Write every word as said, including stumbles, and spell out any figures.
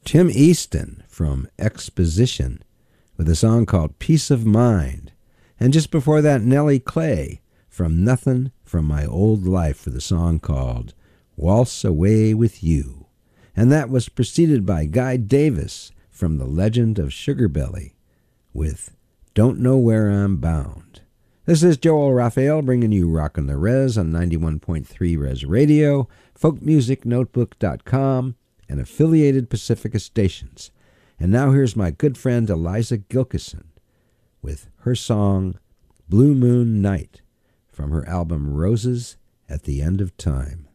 Tim Easton from Exposition with a song called Peace of Mind. And just before that, Nellie Clay from Nothing from My Old Life with a song called Waltz Away with You. And that was preceded by Guy Davis from The Legend of Sugar Belly with Don't Know Where I'm Bound. This is Joel Raphael bringing you Rockin' the Res on ninety-one point three Res Radio, folk music notebook dot com, and affiliated Pacifica stations. And now here's my good friend Eliza Gilkison with her song Blue Moon Night from her album Roses at the End of Time.